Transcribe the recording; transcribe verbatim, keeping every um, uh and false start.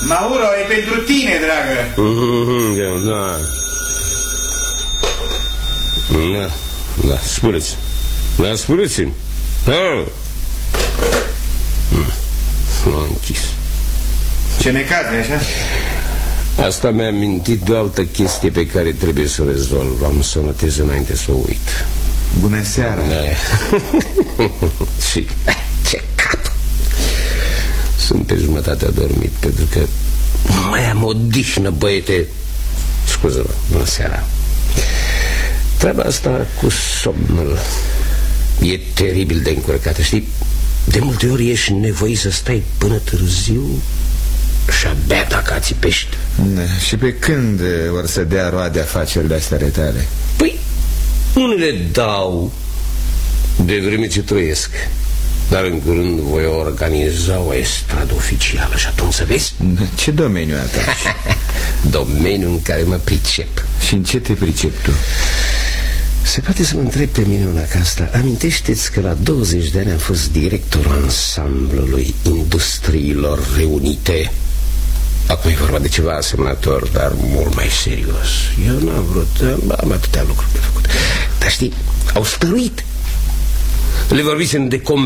Mauro, e pentru tine, dragă. Mm-hmm, da. Da, da, spuneți. Da, spuneți-mi. Da. M-a închis. Ce necaz, așa? Asta mi-a amintit de o altă chestie pe care trebuie să o rezolv. Am să notez înainte să o uit. Bună seara. Și ce cap. Sunt pe jumătate adormit, pentru că nu mai am odihnă, băiete. Scuză-mă, bună seara. Treaba asta cu somnul e teribil de încurcată, știi? De multe ori ești nevoit să stai până târziu și abia dacă ațipești. Da, și pe când vor să dea roade afacerile astea tale? Păi, unele dau de vreme ce trăiesc, dar în curând voi organiza o estradă oficială și atunci să vezi. Ce domeniu ataci? Domeniul în care mă pricep. Și în ce te pricep tu? Se poate să mă întreb pe mine una ca asta. Amintește-ți că la douăzeci de ani am fost directorul ansamblului Industriilor Reunite. Acum e vorba de ceva asemănător, dar mult mai serios. Eu n-am vrut, am atâtea lucruri de făcut. Dar știi, au stăruit. Le vorbisem de